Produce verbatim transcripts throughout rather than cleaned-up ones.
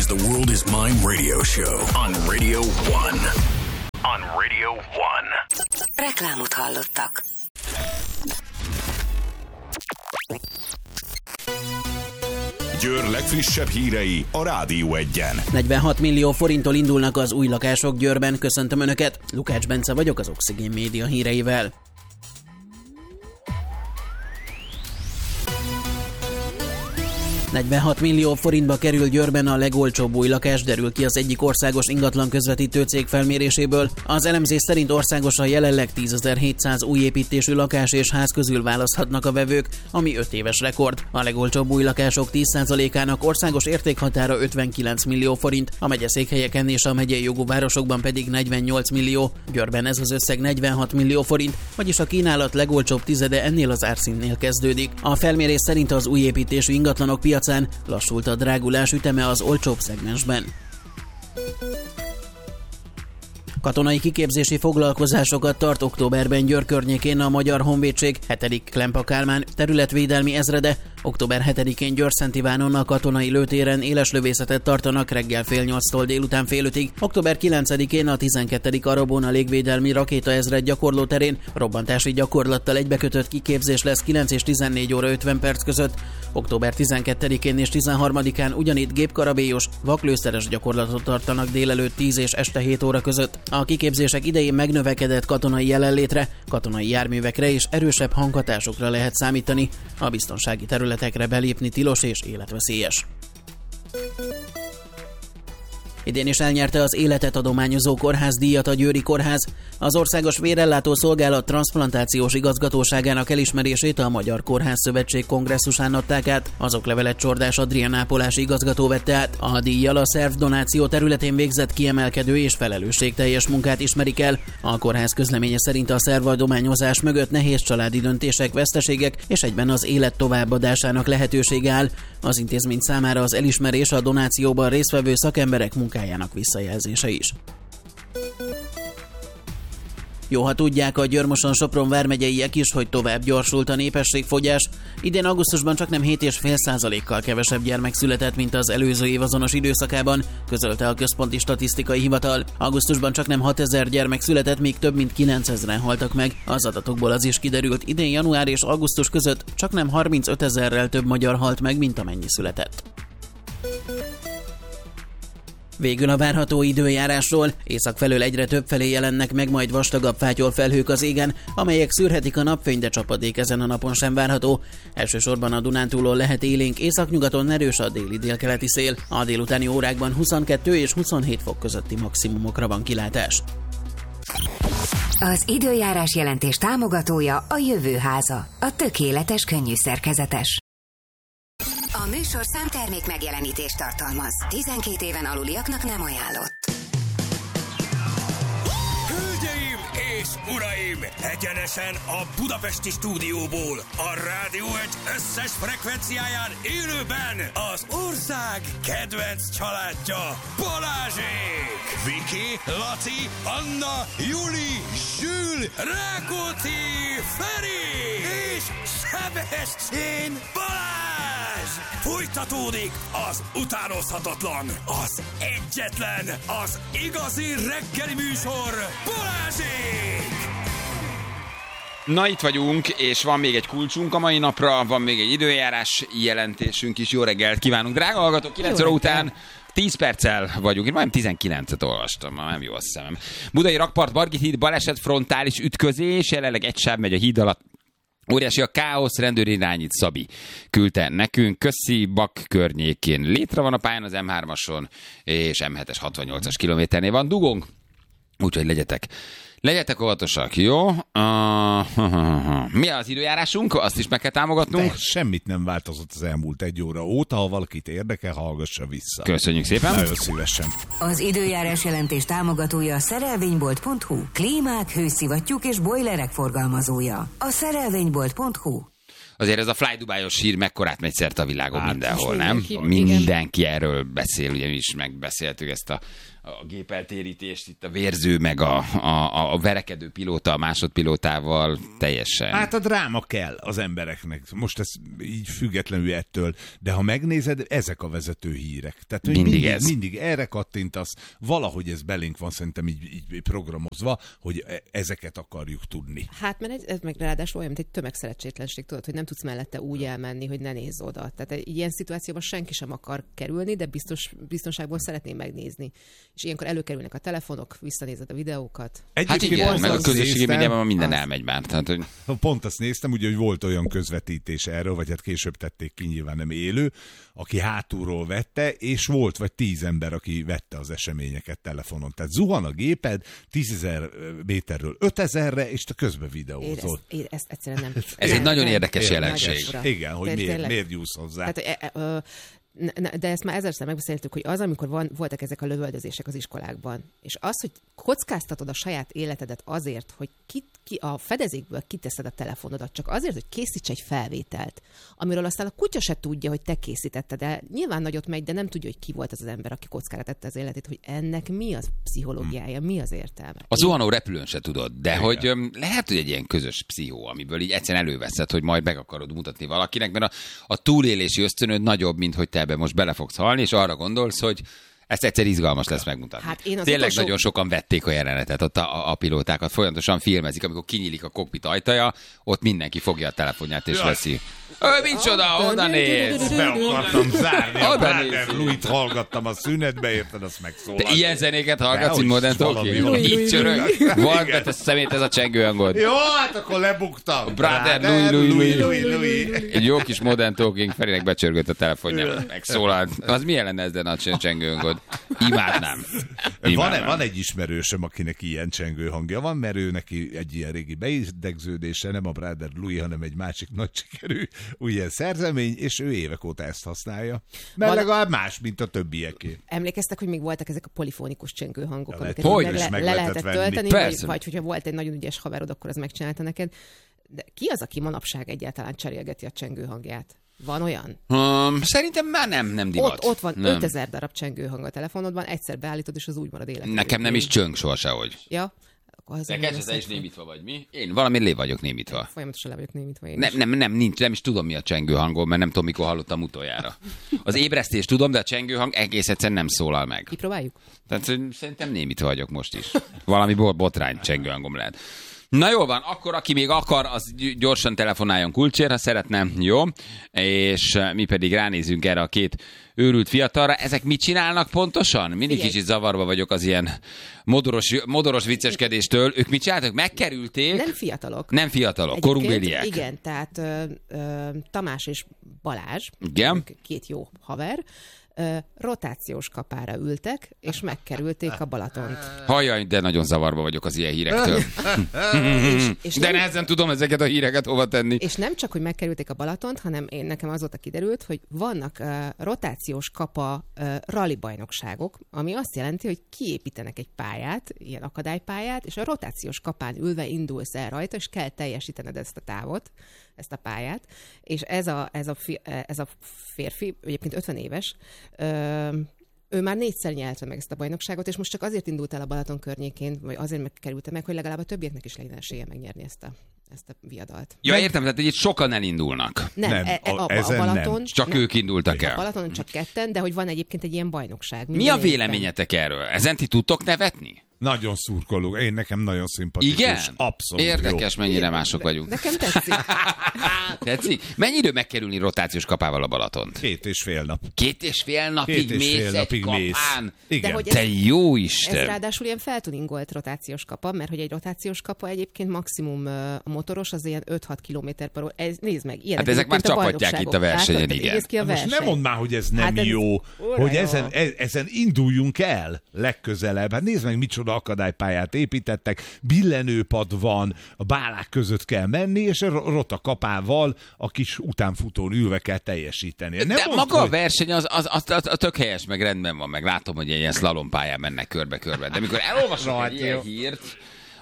The World is Mine radio show on Radio One. On Radio One. Reklámot hallottak. Győr legfrissebb hírei a Rádió Egyen. negyvenhat millió forinttól indulnak az új lakások Győrben. Köszöntöm Önöket, Lukács Bence vagyok az Oxigén Média híreivel. negyvenhat millió forintba kerül Győrben a legolcsóbb új lakás, derül ki az egyik országos ingatlan közvetítő cég felméréséből. Az elemzés szerint országosan jelenleg tízezer-hétszáz új építésű lakás és ház közül választhatnak a vevők, ami öt éves rekord. A legolcsóbb új lakások tíz százalékának országos értékhatára ötvenkilenc millió forint, a megyeszékhelyeken és a megyei jogú városokban pedig negyvennyolc millió. Győrben ez az összeg negyvenhat millió forint, vagyis a kínálat legolcsóbb tizede ennél az árszintnél kezdődik. A felmérés szerint az új építésű ingatlanok piac lassult a drágulás üteme az olcsóbb szegmensben. Katonai kiképzési foglalkozásokat tart októberben Győr környékén a Magyar Honvédség hetedik Klempa Kálmán területvédelmi ezrede. október hetedikén Győr-Szent Ivánon a katonai lőtéren éles lövészetet tartanak reggel fél nyolctól délután fél ötig. október kilencedikén a tizenkettedik Arabon a légvédelmi rakétaezred gyakorlóterén robbantási gyakorlattal egybekötött kiképzés lesz kilenc és tizennégy óra ötven perc között. október tizenkettedikén és tizenharmadikán ugyanitt gépkarabélyos, vaklőszeres gyakorlatot tartanak délelőtt tíz és este hét óra között. A kiképzések idején megnövekedett katonai jelenlétre, katonai járművekre és erősebb hanghatásokra lehet számítani. A biztonsági területekre belépni tilos és életveszélyes. Idén is elnyerte az életet adományozó kórházdíjat a Győri Kórház. Az Országos Vérellátó Szolgálat transzplantációs igazgatóságának elismerését a Magyar Kórház Szövetség kongresszusán adták át. Az oklevelet Csordás Adrián ápolási igazgató vette át. A díjjal a szervdonáció területén végzett kiemelkedő és felelősségteljes munkát ismerik el. A kórház közleménye szerint a szervadományozás mögött nehéz családi döntések, veszteségek és egyben az élet továbbadásának lehetősége áll. Az intézmény számára az elismerés a donációban résztvevő szakemberek munkájának visszajelzése is. Jó, ha tudják a Győr-Moson-Sopron vármegyeiek is, hogy tovább gyorsult a népességfogyás. Idén augusztusban csaknem hét egész öt százalékkal kevesebb gyermek született, mint az előző év azonos időszakában, közölte a Központi Statisztikai Hivatal. Augusztusban csaknem hatezer gyermek született, míg több mint kilencezren haltak meg. Az adatokból az is kiderült, idén január és augusztus között csaknem harmincötezerrel több magyar halt meg, mint amennyi született. Végül a várható időjárásról. Észak felől egyre több felé jelennek meg majd vastagabb fátyol felhők az égen, amelyek szűrhetik a napfényt, de csapadék ezen a napon sem várható. Elsősorban a Dunántúlon lehet élénk, északnyugaton erős a déli délkeleti szél. A délutáni órákban huszonkettő és huszonhét fok közötti maximumokra van kilátás. Az időjárás jelentés támogatója a Jövőháza, a tökéletes könnyű szerkezetes. A műsor számtermék megjelenítést tartalmaz. tizenkét éven aluliaknak nem ajánlott. Hölgyeim és uraim! Egyenesen a budapesti stúdióból, a Rádió egy összes frekvenciáján élőben az ország kedvenc családja, Balázsék! Viki, Laci, Anna, Juli, Zsül, Rákóczi, Feri és Sebestyén Balázs! Folytatódik az utánozhatatlan, az egyetlen, az igazi reggeli műsor, Balázsék! Na, itt vagyunk, és van még egy kulcsunk a mai napra, van még egy időjárás jelentésünk is. Jó reggelt kívánunk, drága hallgatók, kilenc óra után tíz perccel vagyunk, én majdnem tizenkilencet olvastam, nem jó a szemem. Budai Rakpart, Margit híd, baleset, frontális ütközés, jelenleg egy sáv megy a híd alatt. Óriási a káosz, rendőrirányít Szabi küldte nekünk. Köszi, Bak környékén létre van a pályán az em hármason, és em hetes hatvannyolcas kilométernél van dugónk. Úgyhogy legyetek, legyetek óvatosak, jó? Uh, mi az időjárásunk? Azt is meg kell támogatnunk. De semmit nem változott az elmúlt egy óra óta, ha valakit érdekel, hallgassa vissza. Köszönjük szépen. Nagyon szívesen. Az időjárás jelentés támogatója a szerelvénybolt pont hu. Klímák, hőszivattyúk és bojlerek forgalmazója. A szerelvénybolt pont hu. azért ez a Fly Dubai-os hír mekkorát megy szerte a világon hát, mindenhol, nem? Mindenki, Mindenki erről beszél, ugye mi is megbeszéltük ezt a, a gépeltérítést, itt a vérző, meg a, a, a verekedő pilóta, a másodpilótával teljesen. Hát a dráma kell az embereknek. Most ez így függetlenül ettől, de ha megnézed, ezek a vezető hírek. Tehát mindig, mindig, ez. mindig erre kattintasz, valahogy ez belénk van szerintem így, így programozva, hogy ezeket akarjuk tudni. Hát mert ez, ez meg ráadásul olyan, mint egy tömegszerencsétlenség, tudod, hogy nem tudsz mellette úgy elmenni, hogy ne nézz oda. Tehát egy ilyen szituációban senki sem akar kerülni, de biztos, biztonságból szeretném megnézni. És ilyenkor előkerülnek a telefonok, visszanézed a videókat. Hát igen, meg a közösségi médiában minden elmegy már. Tehát, hogy... Pont azt néztem, ugye, hogy volt olyan közvetítés erről, vagy hát később tették ki, nyilván nem élő, aki hátulról vette, és volt vagy tíz ember, aki vette az eseményeket telefonon. Tehát zuhan a géped tízezer méterről ötezerre, és te közben videózol. Én ezt, én ezt egyszerűen nem... Ez egy nagyon érdekes jelenség. Igen, hogy miért, miért nyúlsz hozzá. Tehát, e, e, de ezt már ezerszer megbeszéltük, hogy az, amikor van, voltak ezek a lövöldözések az iskolákban, és az, hogy kockáztatod a saját életedet azért, hogy ki, ki a fedezékből kiteszed a telefonodat, csak azért, hogy készíts egy felvételt, amiről aztán a kutya se tudja, hogy te készítetted el. Nyilván nagyot megy, de nem tudja, hogy ki volt az az ember, aki kockára tette az életét, hogy ennek mi az pszichológiája, mi az értelme. A zuhanó repülőn se tudod, de igen. hogy um, lehet, hogy egy ilyen közös pszichó, amiből így egyszerűen előveszed, hogy majd meg akarod mutatni valakinek, mert a, a túlélési ösztönöd nagyobb, mint hogy te ebbe most bele fogsz halni, és arra gondolsz, hogy ezt egyszer izgalmas lesz megmutatni. Hát Tényleg utolsó... nagyon sokan vették a jelenetet, ott a, a, a pilótákat folyamatosan filmezik, amikor kinyílik a kokpit ajtaja, ott mindenki fogja a telefonját és veszi. Ő, micsoda, oda néz! Be akartam zárni, a Brother Louis-t hallgattam a szünetbe, érted, azt megszólalt. Te ilyen zenéket hallgatsz, mint Modern Talking? Így csörög. Van, de te szemét ez a csengőhangod. Jó, hát akkor lebuktam. Brother Louis, Louis, Louis. Egy jó kis Modern Talking, Ferinek becsörgött a telefonja, megszólalt. Az milyen lenne ez a csengőhangod? Imádnám. Van, van egy ismerősöm, akinek ilyen csengő hangja van, mert ő neki egy ilyen régi beidegződése, nem a Brother Louis, hanem egy másik nagy sikerű új szerzemény, és ő évek óta ezt használja. Mert Val- legalább más, mint a többieké. Emlékeztek, hogy még voltak ezek a polifonikus csengő hangok, ja, amiket hogy le, le, meg le lehetett venni. tölteni, Persze. vagy, vagy hogyha volt egy nagyon ügyes haverod, akkor az megcsinálta neked. De ki az, aki manapság egyáltalán cserélgeti a csengő hangját? Van olyan? Um, szerintem már nem, nem divat. Ott, ott van nem. ötezer darab csengőhang a telefonodban, egyszer beállítod, és az úgy marad életben. Nekem nem is csöng soha sehogy. Ja? Az Te kezdve, te is némítva vagy, mi? Én valami lé vagyok némítva. Folyamatosan le vagyok némítva én nem, nem, nem, nincs, nem is tudom, mi a csengőhangom, mert nem tudom, mikor hallottam utoljára. Az ébresztést tudom, de a csengőhang egész egyszerűen nem szólal meg. Kipróbáljuk? Tehát szerintem némítva vagyok most is. Valami botrány csengőhangom lehet. Na jól van, akkor aki még akar, az gyorsan telefonáljon Kulcsér, ha szeretne, jó? És mi pedig ránézünk erre a két őrült fiatalra. Ezek mit csinálnak pontosan? Mindig Igen. kicsit zavarba vagyok az ilyen modoros, modoros vicceskedéstől. Ők mit csináltak? Megkerülték? Nem fiatalok. Nem fiatalok, korumbéliek. Igen, tehát ö, ö, Tamás és Balázs, Igen. két jó haver, ö, rotációs kapára ültek, és megkerülték a Balatont. Hajjaj, de nagyon zavarba vagyok az ilyen hírektől. és, és de nem, nehezen tudom ezeket a híreket hova tenni. És nem csak, hogy megkerülték a Balatont, hanem én nekem azóta kiderült, hogy vannak uh, rotációs kapa uh, rally bajnokságok, ami azt jelenti, hogy kiépítenek egy pályát, ilyen akadálypályát, és a rotációs kapán ülve indulsz el rajta, és kell teljesítened ezt a távot, ezt a pályát, és ez a, ez a, fi, ez a férfi, egyébként ötven éves, uh, ő már négyszer nyerte meg ezt a bajnokságot, és most csak azért indult el a Balaton környékén, vagy azért megkerülte meg, hogy legalább a többieknek is legyen esélye megnyerni ezt a, ezt a viadalt. Ja, értem, tehát itt sokan elindulnak. Nem, nem e, a, a, a Balaton... Nem. Csak nem, ők indultak el. A Balatonon csak ketten, de hogy van egyébként egy ilyen bajnokság. Mi a véleményetek erről? Ezen ti tudtok nevetni? Nagyon szurkoló. Én nekem nagyon szimpatikus. Igen? Abszolút Érdekes, jó. mennyire mások vagyunk. Nekem tetszik. Tetszik? Mennyi idő megkerülni rotációs kapával a Balatont? Két és fél nap. Két és fél napig Két és mész fél napig egy mész. kapán? Igen. De Te ez, jó Isten! Ez ráadásul ilyen feltuningolt rotációs kapa, mert hogy egy rotációs kapa egyébként maximum a motoros az ilyen öt-hat kilométer per óra. Ez, nézd meg, ilyenek. Hát ezek már csapatják itt a versenyen, hát, igen. Ki a Most nem mondd már, hogy ez nem hát ez, jó, hogy jó. ezen, ezen induljunk el legközelebb. Hát nézd meg, micsoda akadálypályát építettek, billenőpad van, a bálák között kell menni, és a rota kapával a kis utánfutón ülve kell teljesíteni. Nem De mondd, maga hogy... a verseny az, az, az, az, az tök helyes, meg rendben van, meg látom, hogy ilyen szlalompályán mennek körbe-körbe. De mikor elolvasok egy ilyen hírt,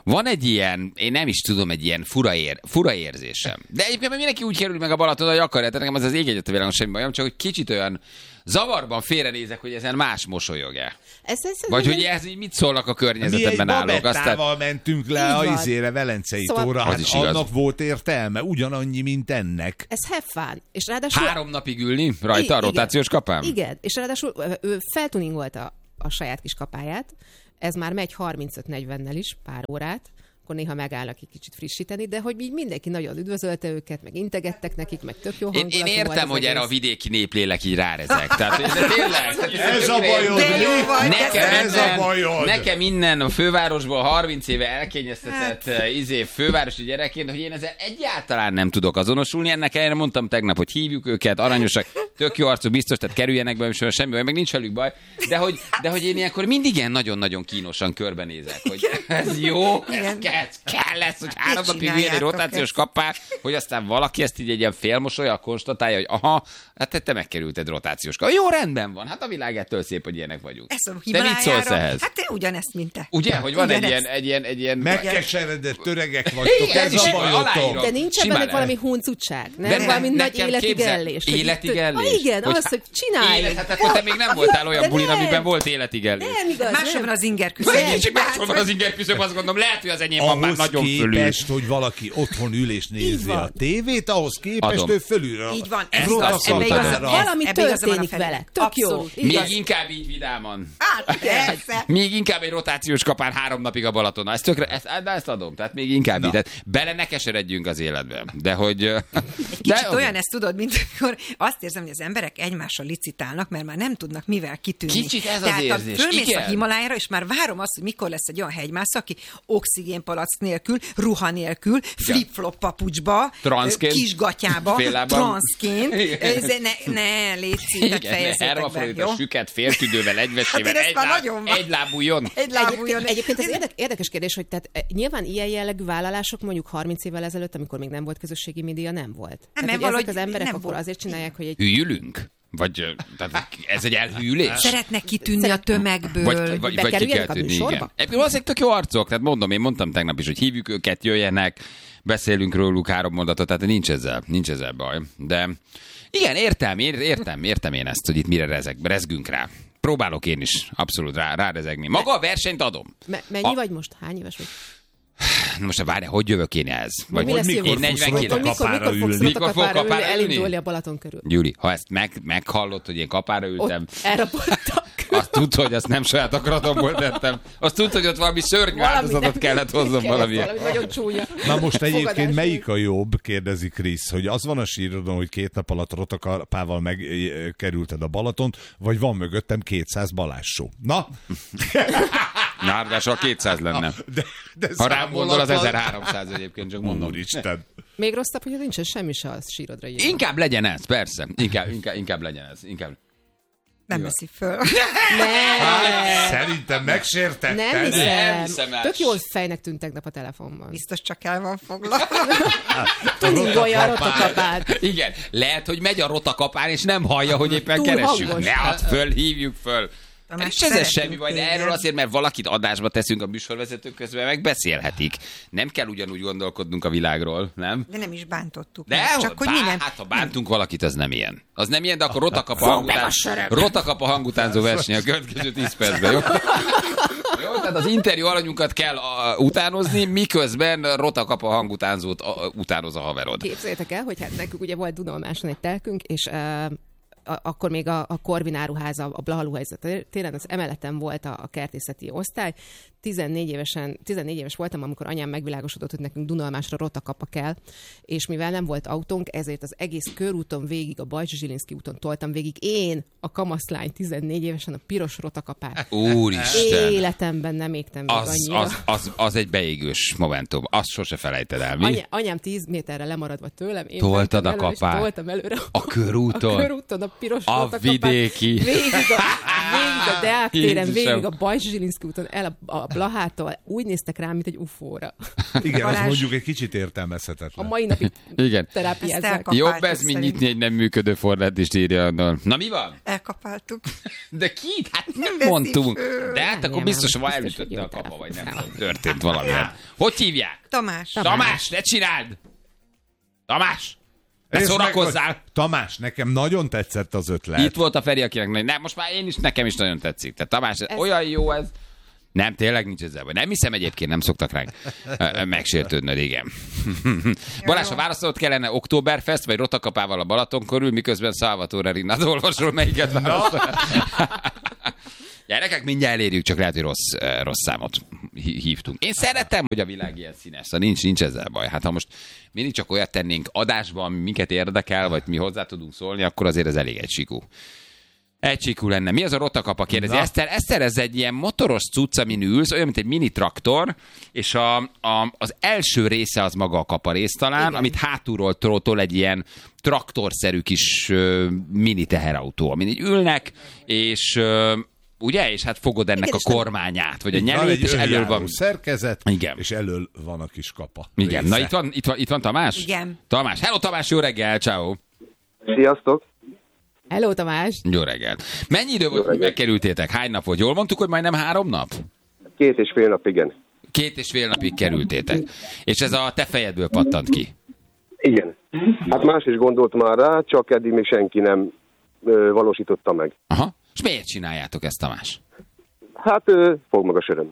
van egy ilyen, én nem is tudom, egy ilyen fura, ér, fura érzésem. De egyébként mindenki úgy kerül meg a Balaton, hogy akarja, tehát nekem az az ég egyet a világon semmi bajom, csak hogy kicsit olyan zavarban félrenézek, hogy ezen más mosolyog-e. Ez, ez, Vagy hogy ez így mit szólnak a környezetemben állók. Mi egy babettával Aztán... mentünk le a izére, Velencei szóval tóra, hát annak volt értelme, ugyanannyi, mint ennek. Ez have fun. És ráadásul... Három napig ülni rajta a rotációs kapán? Igen, és ráadásul ő feltuningolta a saját kis kapáját, ez már megy harmincöt-negyvennel is, pár órát, akkor néha megállnak egy kicsit frissíteni, de hogy így mindenki nagyon üdvözölte őket, meg integettek nekik, meg tök jó hangulatú. Én, én értem, hogy erre a vidéki néplélek így rárezek. Tehát, de tényleg. Ez a bajod. Nekem, ez a bajod. Nekem innen a fővárosból harminc éve elkényeztetett hát. izé, fővárosi gyerekként, hogy én ezzel egyáltalán nem tudok azonosulni. Ennek ellenére mondtam tegnap, hogy hívjuk őket, aranyosak, tök jó arcú, biztos, tehát kerüljenek be, és semmi baj, meg nincs velük baj. De hogy, de hogy én ilyenkor mindig ilyen nagyon-nagyon kínosan körbenézek, hogy ez jó, ez kell. Kell lesz, hogy három napig ülni egy rotációs kapán, hogy aztán valaki ezt így egy ilyen félmosolya konstatálja, hogy aha, hát te megkerülted rotációs kapán. Jó, rendben van, hát a világ ettől szép, hogy ilyenek vagyunk. Te mit szólsz ehhez? Hát te ugyanezt, mint te. Ugye, hogy van egy ilyen, egy ilyen, egy ilyen... Megkeseredett töregek vagytok, ez a bajotok. De nincs ebben valami huncutság, nem? Valami nagy életigellés. Életigellés? Igen, az, hogy csinálj. Hát akkor te még nem voltál olyan bulin, amiben volt életigellés. Nem igaz, máshol van az ingerküszöb. Kicsit máshol van az ingerküszöb, azt gondolom, lehet, hogy az enyém van már nagyon fölül. Képest, hogy valaki otthon ül és nézi a tévét, ahhoz képest Adom. ő fölül. Így van. Ezt azt valami történik vele. Tök jó. Még inkább így vidáman. Hát, persze. Még inkább egy rotációs kapán három napig a Balatonon. Ezt, tökre, ezt, de ezt adom. Tehát még inkább így. Tehát bele ne keseredjünk az életbe. De hogy... Egy kicsit de, olyan ezt tudod, mint amikor azt érzem, hogy az emberek egymással licitálnak, mert már nem tudnak mivel kitűnni. Kicsit ez Tehát az érzés. Tehát fölmész igen. a Himalájára, és már várom azt, hogy mikor lesz egy olyan hegymászó, aki oxigénpalack nélkül, ruha nélkül, flip-flop papucsba, transzként, kisgatyába, transzként. Ne, ne, légy szívet, fejezzétek be, jó? A süket féltüdővel, egyvesével, hát egy, láb, egy lábújon. Egy lábújon. Egyébként ez érdek, érdekes kérdés, hogy tehát nyilván ilyen jellegű vállalások mondjuk harminc évvel ezelőtt, amikor még nem volt közösségi média, nem volt. Nem, tehát, ezek az emberek akkor volt. Azért csinálják, hogy egy... Hülyülünk? Vagy tehát ez egy elhűlés? Szeretnek kitűnni Szeret... a tömegből. Vagy, vagy, vagy ki kell tűnni, igen. Valószínűleg tök jó arcok, tehát mondom, én mondtam tegnap is, hogy hívjuk őket, jöjjenek, beszélünk róluk három mondatot, tehát nincs ezzel, nincs ezzel baj. De igen, értem, értem, értem én ezt, hogy itt mire rezeg, rezgünk rá. Próbálok én is abszolút rá, rárezegni. Maga a versenyt adom. Me- mennyi a... vagy most? Hány éves vagy? Na most várj, hogy jövök én ehhez? Vagy mi lesz én negyvenkilenc. Mikor, mikor, mikor fogsz mikor fog kapára kapára ülni, elindulni a Balaton körül? Gyuri, ha ezt meg, meghallod, hogy én kapára ültem... Ott elraboltak. Azt tudod, hogy azt nem saját akaratomból tettem. Azt tudod, hogy ott valami szörnyű áldozatot kellett hoznom valami. Valami nagyon csúnya. Na most egyébként melyik a jobb, kérdezi Krisz, hogy az van a sírodon, hogy két nap alatt rotakapával megkerülted a Balatont, vagy van mögöttem kétszáz Balázs-show. Na? Nárgással kétszáz lenne. De, de ha rám gondol, az ezerháromszáz egyébként, csak mondom. Úristen. Még rosszabb, hogy nincsen semmi se a sírodra írva. Inkább legyen ez, persze. Inkább, inkább, inkább legyen ez. Inkább. Nem veszi föl. Nem. Hát, szerintem megsértetted. Nem hiszem. Nem hiszem el. Tök jól fejnek tűnt tegnap a telefonban. Biztos csak el van foglalva. Tuningolja a rotakapát. Igen, lehet, hogy megy a rotakapán, és nem hallja, hogy éppen Túl keressük. hangos. Ne add föl, hívjuk föl. És ez semmi baj, de erről azért, mert valakit adásba teszünk a műsorvezetők közben, meg beszélhetik. Nem kell ugyanúgy gondolkodnunk a világról, nem? De nem is bántottuk. De meg. csak hogy bá, mi nem. hát ha bántunk valakit, az nem ilyen. Az nem ilyen, de akkor rotakap a hangután, rotakap a hangutánzó verseny a következő tíz percben, jó? Jó, tehát az interjú alanyunkat kell uh, utánozni, miközben rotakap a hangutánzót uh, utánoz a haverod. Képzeljétek el, hogy hát nekünk ugye volt Dunalmáson egy telkünk, és uh, akkor még a, a Korvin áruháza, a Blahalúhelyza téren, az emeleten volt a, a kertészeti osztály. tizennégy évesen, tizennégy éves voltam, amikor anyám megvilágosodott, hogy nekünk Dunalmásra rotakapa kell, és mivel nem volt autónk, ezért az egész körúton végig, a Bajcsy-Zsilinszky úton toltam végig én, a kamaszlány tizennégy évesen a piros rotakapát. Úristen! Életemben nem égtem meg az, annyira. Az, az, az egy beégős momentum. Azt sose felejted el, mi? Anya, anyám tíz méterre lemaradva tőlem. Én toltad a elő, kapát? Toltam előre. A körúton? A körúton, a piros a rotakapát. vidéki. Végig a, végig a Deák téren, Jézusom. végig a Bajzsilinszky úton, el a, a Blahától, úgy néztek rám, mint egy ufóra. Igen, az Balázs. mondjuk egy kicsit A értelmezhetetlen. mai napig Igen. terápiázzák. Ezt elkap- Jobb Kapáltuk ez, mint szerint. nyitni egy nem működő forrátist, írja Adol. Na mi van? Elkapáltuk. De kit? Hát nem veszi mondtunk. föl. De hát akkor Nem, biztos, nem, hogy biztos, hogy elütötte jó a kapa, vagy nem telefon. tudom, történt valami. Hogy hívják? Tamás. Tamás, ne csináld! Tamás! Ne És szórakozzál! meg- Tamás, nekem nagyon tetszett az ötlet. Itt volt a Feri, akinek nagy... Nem, most már én is, nekem is nagyon tetszik. Tehát Tamás, ez... olyan jó ez. Nem, tényleg nincs ezzel baj. Nem hiszem egyébként, nem szoktak ránk ö, megsértődnöd, igen. Balázs, ha válaszolod kellene Oktoberfest, vagy Rotakapával a Balaton körül, miközben Salvatore Rinnát olvasol, melyiket válaszol? Gyerekek, mindjárt elérjük, csak lehet, hogy rossz, eh, rossz számot hí- hívtunk. Én szeretem, hogy a világ ilyen színes, szóval nincs, nincs ezzel baj. Hát ha most mindig csak olyat tennénk adásban, ami minket érdekel, vagy mi hozzá tudunk szólni, akkor azért ez elég egysikú. Egysikú lenne. Mi az a Rotakapa, kérdezi Eszter? Eszter, ez egy ilyen motoros cucc, amin ülsz, olyan, mint egy mini traktor, és a, a, az első része az maga a kaparész talán, igen, amit hátulról tol egy ilyen traktorszerű kis uh, mini teherautó, amin így ülnek, és uh, ugye, és hát fogod ennek igen, a kormányát, vagy a Van nyelét, egy és elől önjáró van... szerkezet, Igen. és elől van a kis kapa. Igen, része. na itt van, itt van, itt van Tamás? Igen. Tamás, hello Tamás, jó reggel, ciao. Sziasztok! Hello, Tamás! Jó reggel. Mennyi idő volt, hogy megkerültétek? Hány nap volt? Jól mondtuk, hogy majdnem három nap? Két és fél nap, igen. Két és fél napig kerültétek. És ez a te fejedből pattant ki. Igen. Hát más is gondolt már rá, csak eddig még senki nem ö, valósította meg. Aha. És miért csináljátok ezt, Tamás? Hát ö, fog maga söröm.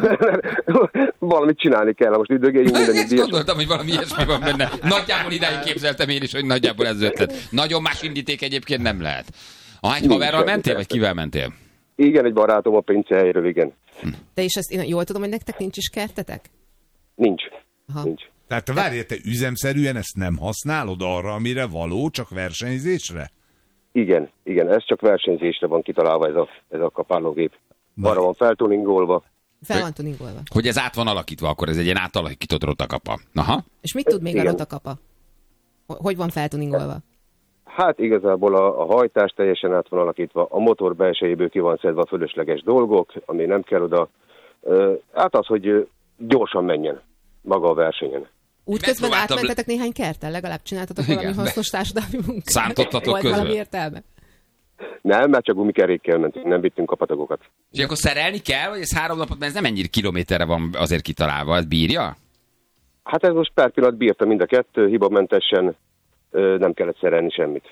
Valamit csinálni kell, most üdögéljünk minden Ezt díjas. gondoltam, hogy valami ilyesmi van benne. Nagyjából idáig képzeltem én is, hogy nagyjából ez ötlet. Nagyon más indíték egyébként nem lehet. Ah, egy haverral semmi, mentél, vagy persze. kivel mentél? Igen, egy barátom a pincehelyről, igen. De és ezt én jól tudom, hogy nektek nincs is kertetek? Nincs. Aha. Nincs. Tehát te várjál, te üzemszerűen ezt nem használod arra, amire való, csak versenyzésre? Igen, igen, ez csak versenyzésre van kitalálva ez a, ez a kapálógép. Arra van feltuningolva. Fel van tuningolva. Hogy ez át van alakítva, akkor ez egy ilyen átalakított rotakapa. Aha. És mit tud még Igen. a rotakapa? Hogy van feltuningolva? Hát igazából a, a hajtás teljesen át van alakítva, a motor belsejéből ki van szedve a fölösleges dolgok, ami nem kell oda. Ö, hát az, hogy ö, gyorsan menjen maga a versenyen. Útközben Megpróbáltam- átmentetek néhány kerttel? Legalább csináltatok Igen, valami de- hasznos társadalmi munkát? Szántottatok Volt közben? valami értelme? Nem, mert csak gumikerékkel mentünk, nem vittünk kapatagokat. És akkor szerelni kell, vagy ez három napot, mert ez nem ennyire kilométerre van azért kitalálva, ez bírja? Hát ez most per pillanat bírta mind a kettő, hibamentesen, ö, nem kellett szerelni semmit.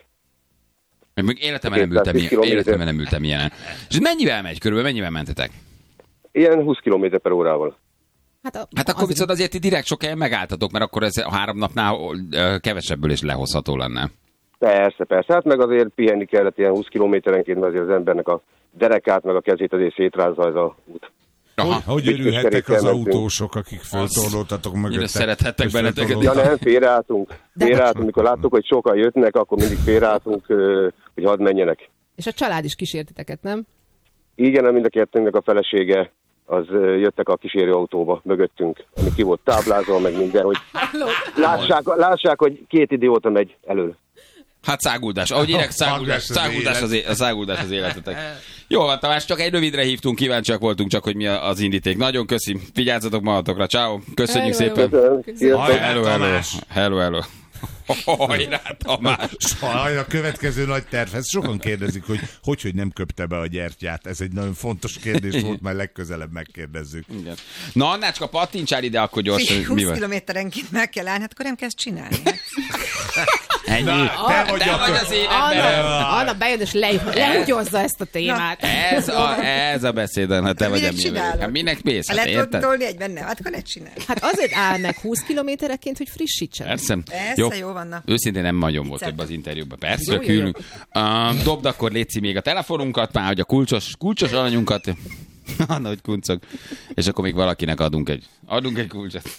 Én még életemben nem ültem, ilyen, életemben nem ültem ilyenen. És mennyivel megy? Körülbelül mennyivel mentetek? Ilyen húsz kilométer per órával. Hát, a, Hát akkor viszont azért ti direkt sok helyen megálltatok, mert akkor ez a három napnál ö, kevesebből is lehozható lenne. Persze, persze, hát meg azért pihenni kellett ilyen húsz kilométerenként, mert azért az embernek a derekát, meg a kezét azért szétrázza ez a út. Aha. Hogy Biztos örülhettek az kerékkel mentünk. autósok, akik föltorloltatok mögötte? Mire szerethettek és benneteket. Ja föltorloltak? nem, félreálltunk. Félreálltunk, mikor láttuk, hogy sokan jöttnek, akkor mindig félreálltunk, ö, hogy hadd menjenek. és a család is kísért titeket, nem? Igen, mind a kettőnknek a felesége, az ö, jöttek a kísérőautóba mögöttünk, ami ki volt táblázva, meg minden, hogy lássák, lássák, hogy két idióta megy elől. Hát száguldás. Ahogy érek, száguldás, Száguldás az száguldás, az, é- a száguldás az életetek. Jó van, Tamás, csak egy rövidre hívtunk, kíváncsiak voltunk csak, hogy mi a- az indíték. Nagyon köszi, vigyázzatok magatokra, ciao. Köszönjük Hello, szépen. Köszönöm. Sziasztok. Hajrá, Hello, hello. Tamás! Hello, hello. Hajrá, Tamás. Sajn, a következő nagy tervhez sokan kérdezik, hogy hogy, hogy nem köpte be a gyertyát. Ez egy nagyon fontos kérdés volt, majd legközelebb megkérdezzük. Igen. Na, Annácska, pattintsál ide, akkor gyorsan. Mi húsz van? kilométerenként meg kell állni, hát akkor nem kezd csinálni. Hát. Ennyi. te vagy Te a vagy kö- az én emberem. Anna, Anna bejön és le, lehugyozza ezt a témát. Ez a, ez a beszéd, ha te vagy a Minek mi. csinálod? Hát minek mész? Ha Hát le tudod érted? tolni egyben, nem, hát akkor ne csinálj. Hát azért áll meg húsz kilométereként, hogy frissítsen. Persze. Persze, jó vanna. Őszintén nem nagyon volt Vicceltem. több az interjúban. Persze, Jó, jó, külünk. Uh, dobd akkor létszi még a telefonunkat, már hogy a kulcsos, kulcsos alanyunkat. Anna, hogy kuncog. És akkor még valakinek adunk egy, adunk egy kulcsot.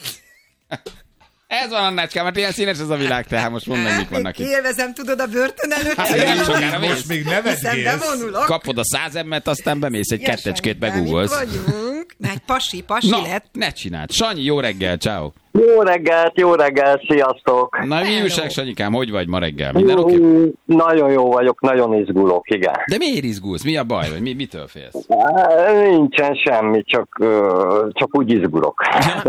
Ez van, Annácskám, mert ilyen színes ez a világ, tehát most mondd meg, mik vannak itt. Élvezem, tudod, a börtön előtt. Hát, nem sokára Most mész. még Hiszen nevetgélsz. bevonulok. Kapod a száz emmet, aztán bemész egy kettecskét, Ügyesen, itt begugolsz. vagyunk. Egy pasi, pasi Na, lett. ne csináld. Sanyi, jó reggel, ciao. Jó reggelt, jó reggelt, sziasztok! Na, mi újság, Sanyikám, hogy vagy ma reggel? Minden oké? Mm, Nagyon jó vagyok, nagyon izgulok, igen. De miért izgulsz? Mi a baj? Vagy mi, mitől félsz? Á, Nincsen semmi, csak, ö, csak úgy izgulok.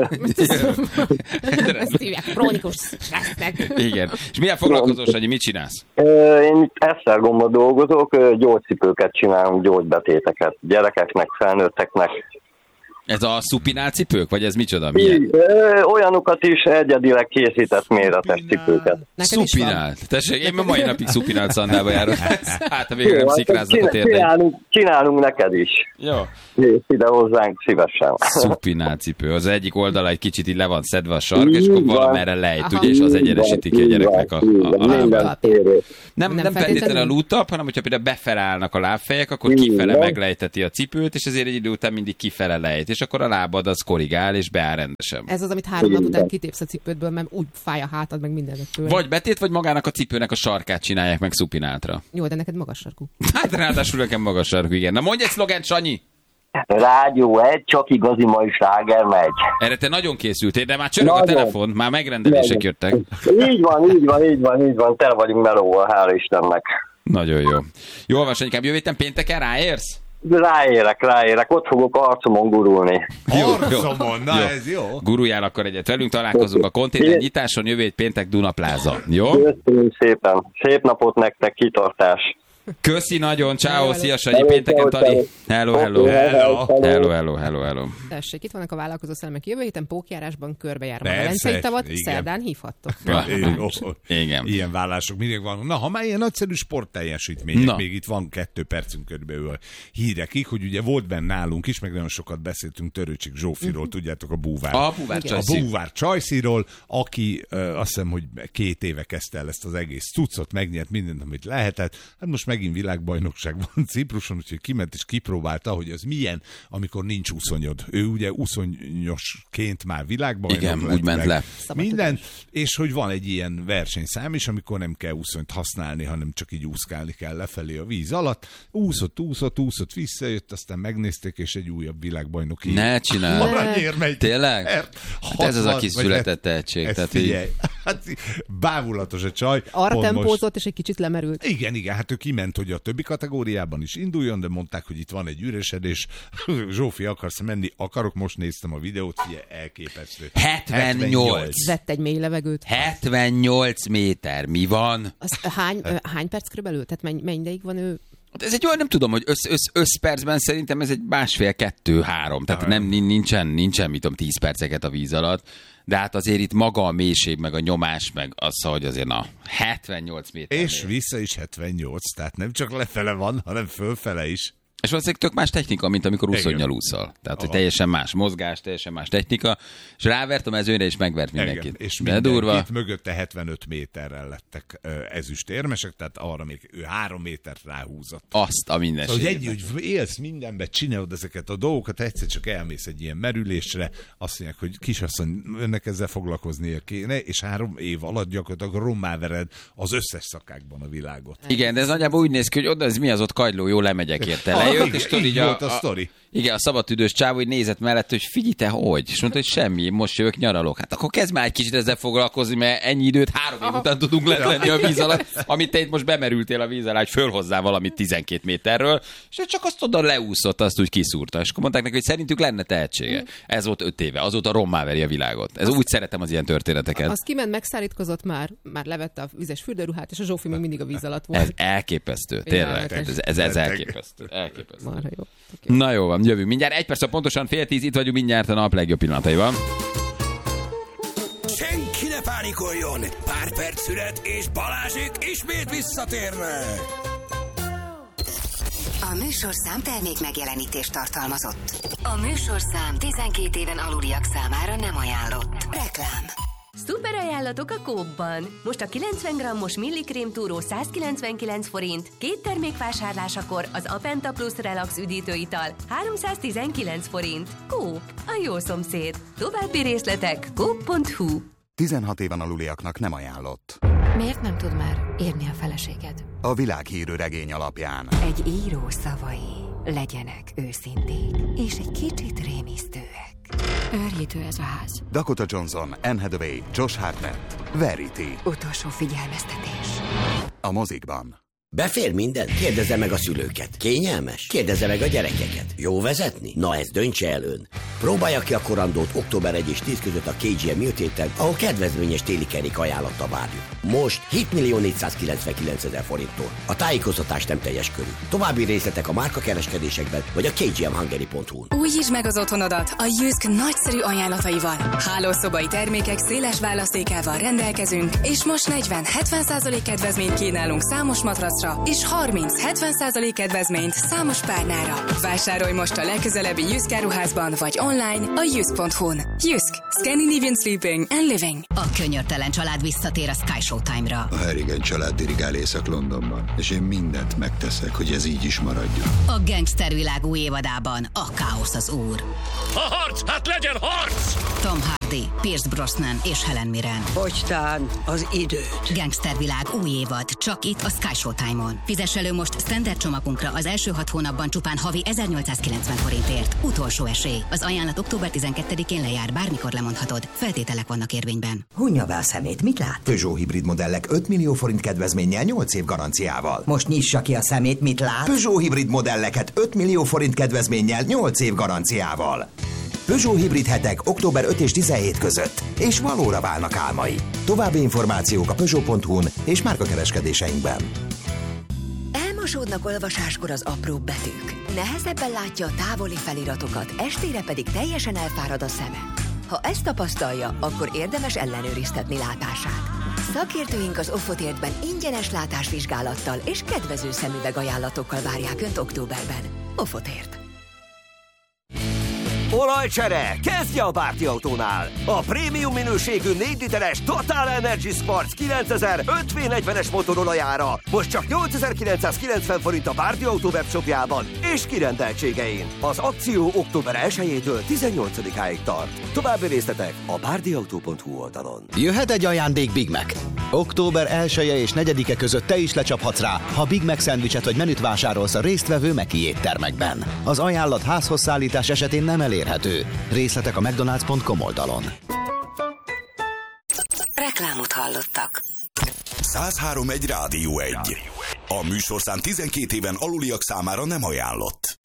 Ezt hívják krónikus stressznek. Igen. És milyen foglalkozol, Sanyi, mit csinálsz? Ö, Én itt Esztergomban dolgozok, ö, gyógycipőket csinálunk, gyógybetéteket gyerekeknek, felnőtteknek. Ez a szupinál cipők? Vagy ez micsoda? Milyen? Ö, Olyanokat is egyedileg készített méretes cipőket. Szupinált. Tessék, én ma mai napig szupinált szandába járok. Hát, ha végre nem Jó, szikráznak a csinál- térdeim. csinálunk, csinálunk neked is. Jó. Jössz ide hozzánk szívesen. Szupinált cipő. Az egyik oldala egy kicsit így le van szedve a sark, és Így akkor van. valamerre lejt, ugye, és az egyenesíti ki a gyereknek a, a, a Minden lábát. férő. Nem, nem, nem feltétlenül a lútap, hanem hogyha például befelállnak a lábfejek, akkor Így kifele van. meglejteti a cipőt, és ezért egy idő után mindig kifele lejt, és akkor a lábad az korrigál, és beáll rendesen. Ez az, amit három nap után kitépsz a cipődből, mert úgy fáj a hátad, meg mindenet tőle. Vagy betét, vagy magának a cipőnek a sarkát csinálják meg szupináltra. Jó, de neked magas sarkú. Hát ráadásul nekem magas sarkú, igen. Na mondj egy szlogent, Sanyi! Rádió egy, csak igazi mai sláger megy. Erre te nagyon készültél, de már csörög a Nagyon. telefon, már megrendelések jöttek. Így van, így van, így van, így van. Tele vagyunk melóval, hála Istennek. Nagyon jó. Jól van, Sanyikám, jövő héten pénteken ráérsz? Ráérek, ráérek, ott fogok arcomon gurulni. Arcomon, na ez jó. Guruljál akkor egyet velünk, találkozunk a konténer nyitáson, jövő hét péntek Dunapláza. Jó? Köszönöm szépen. Szép napot nektek, kitartás. Köszi nagyon, ciao, szia Sanyi, pénteken Tali. Hello, hello. Hello. Hello, hello, hello, hello. Tessék, itt vannak a vállalkozó szellemek. Jövő héten pókjárásban körbejárom a Persze, Velencei tavat, igen. szerdán hívhattok. Ja, Jó. igen. Ilyen vállások mindig vannak. Na, ha már ilyen nagyszerű sportteljesítmények, Na. még itt van kettő percünk körülbelül a hírekig, hogy ugye volt benne nálunk is, meg nagyon sokat beszéltünk Törőcsik Zsófiról, tudjátok, a búvár. A búvár A Csajci. búvár Csajciról, aki ö, azt hiszem, hogy két éve kezdte el ezt az egész cuccot, megnyert mindent, amit lehetett. Hát most megint világbajnokság van Cipruson, úgyhogy kiment és kipróbálta, hogy az milyen, amikor nincs uszonyod. Ő ugye uszonyosként már világbajnok Igen, lett, úgy ment meg le. Minden, és hogy van egy ilyen versenyszám is, amikor nem kell uszonyt használni, hanem csak így úszkálni kell lefelé a víz alatt. Úszott, úszott, úszott, visszajött, aztán megnézték, és egy újabb világbajnoki Ne csinálj. aranyérmet. Tényleg? Mert Hát ez az a hatvan, kis vagy született tehetség. ezt Tehát így... figyelj, hát bávulatos a csaj. Arra Pont tempózott, most- és egy kicsit lemerült. Igen, igen, hát ő kiment, hogy a többi kategóriában is induljon, de mondták, hogy itt van egy üresedés. Zsófi, akarsz menni? Akarok, most néztem a videót, figyelj, elképesztő. hetvennyolc. Vett egy mély levegőt. hetvennyolc méter, mi van? Az hány, ö, hány perc körülbelül? Tehát mennyi, mennyi ideig van ő? Ez egy olyan, nem tudom, hogy össz, össz, összpercben szerintem ez egy másfél, kettő, három. Tehát nem, nincsen, nincsen, mit tudom, tíz perceket a víz alatt. De hát azért itt maga a mélység, meg a nyomás, meg az, hogy azért na, hetvennyolc méter. És vissza is hetvennyolc, tehát nem csak lefele van, hanem fölfele is. És valószínűleg tök más technika, mint amikor Igen. úszonnyal úszol. Tehát, hogy Aha. teljesen más mozgás, teljesen más technika, és rávert a mezőre, és megvert mindenkit. Igen, és De mindenkit durva. mögötte hetvenöt méterrel lettek ö, ezüstérmesek, tehát arra még ő három métert ráhúzott. Azt a mindenségét. Szóval, hogy egy, hogy élsz mindenbe, csinálod ezeket a dolgokat, egyszer csak elmész egy ilyen merülésre, azt mondják, hogy kisasszony, önnek ezzel foglalkoznia kéne, és három év alatt gyakorlatilag rommá vered az összes szakákban a világot. Igen, de ez nagyjából úgy néz ki, hogy oda, ez mi az ott kagyló, jó lemegyek érte. Ah, Lejött, igen, és tudod, így így a, volt a sztori. Igen, a szabadtüdős csávó, hogy nézett mellett, hogy figyelj te, hogy? És mondta, hogy semmi, most jövök, nyaralok. Hát akkor kezd már egy kicsit ezzel foglalkozni, mert ennyi időt három év után tudunk lenni a víz alatt, amit te itt most bemerültél a víz alá, hogy fölhozzál valamit tizenkét méterről, és ő csak azt oda leúszott, azt úgy kiszúrta. És akkor mondták neki, hogy szerintük lenne tehetsége. Ez volt öt éve, azóta rommá veri a világot. Ez úgy szeretem az ilyen történeteket. Az kiment, megszárítkozott már, már levette a vizes fürdőruhát, és a Zsófi még mindig a víz alatt volt. Ez elképesztő, tényleg. Félelmetes. Ez, ez, ez elképesztő. elképesztő. Marha jó. Okay. Na jó van, jövünk mindjárt. Egy perc, pontosan fél tíz, itt vagyunk mindjárt a nap legjobb pillanataiban. Senki ne pánikoljon! Pár perc szület, és Balázsék ismét visszatérnek! A műsorszám termék megjelenítést tartalmazott. A műsorszám tizenkét éven aluliak számára nem ajánlott. Reklám. Szuper ajánlatok a Coop-ban. Most a kilencven grammos millikrém túró százkilencvenkilenc forint, két termék vásárlásakor az Apenta Plus Relax üdítőital háromszáztizenkilenc forint. Coop, a jó szomszéd. További részletek coop pont hu. tizenhat éven aluliaknak nem ajánlott. Miért nem tud már írni a feleséged? A világhírű regény alapján. Egy író szavai legyenek őszinték, és egy kicsit rémisztőek. Őrjítő ez a ház. Dakota Johnson, Anne Hathaway, Josh Hartnett, Verity. Utolsó figyelmeztetés. A mozikban. Befér minden? Kérdezze meg a szülőket. Kényelmes? Kérdezze meg a gyerekeket. Jó vezetni? Na ezt döntse el ön. Próbálja ki a korandót október elseje és tíz között a ká gé em Műtéten, ahol kedvezményes téli kerék ajánlattal várjuk. Most hét millió négyszázkilencvenkilencezer forinttól. A tájékoztatás nem teljes körű. További részletek a márkakereskedésekben vagy a kgmhungary pont hu-n. Újítsd meg az otthonodat a Jysk nagyszerű ajánlataival. Hálószobai termékek széles választékával rendelkezünk, és most negyven-hetven százalék kedvezményt kínálunk számos matracra, és harminc-hetven százalék kedvezményt számos párnára. Vásárolj most a legközelebbi Jysk áruházban vagy online a jysk pont hu-n. Jysk. Scandinavian Sleeping and Living. A könyörtelen család visszatér a Sky Showtime-ra. A Harrigan család dirigál Észak-Londonban, és én mindent megteszek, hogy ez így is maradjon. A gangstervilág új évadában a káosz az úr. A harc! Hát legyen harc! Tom Hardy, Pierce Brosnan és Helen Mirren. Hogytán az időt. Gangstervilág új évad, csak itt a Sky Showtime-on. Fizess elő most standard csomagunkra az első hat hónapban csupán havi ezernyolcszázkilencven forintért. Utolsó esély. Az ajánlat október tizenkettedikén lejár, bármikor lemondhatod. Feltételek vannak érvényben. Hunja be a szemét, mit lát? Peugeot hibrid modellek öt millió forint kedvezménnyel nyolc év garanciával. Most nyissa ki a szemét, mit lát? Peugeot hibrid modelleket öt millió forint kedvezménnyel nyolc év garanciával. Peugeot hibrid hetek október ötödike és tizenhetedike között, és valóra válnak álmai. További információk a peugeot pont hu-n és márkakereskedéseinkben. Elmosódnak olvasáskor az apróbb betűk. Nehezebben látja a távoli feliratokat, estére pedig teljesen elfárad a szeme. Ha ezt tapasztalja, akkor érdemes ellenőriztetni látását. Szakértőink az Offotértben ingyenes látásvizsgálattal és kedvező szemüveg ajánlatokkal várják Önt októberben. Offotért. Olajcsere! Kezdje a Bárti Autónál! A prémium minőségű négy literes Total Energy Sports kilencezer öt vé negyvenes motorolajára most csak nyolcezer-kilencszázkilencven forint a Bárti Autó webshopjában és kirendeltségein. Az akció október elsejétől tizennyolcadikáig tart. További részletek a bárdiautó pont hu oldalon. Jöhet egy ajándék Big Mac. Október elseje és negyedike között te is lecsaphatsz rá, ha Big Mac szendvicset vagy menüt vásárolsz a résztvevő Meki éttermekben. Az ajánlat házhoz szállítás esetén nem elérhető. Részletek a mcdonalds pont com oldalon. Reklámot hallottak. száz három egy Rádió egy. A műsorszám tizenkét éven aluliak számára nem ajánlott.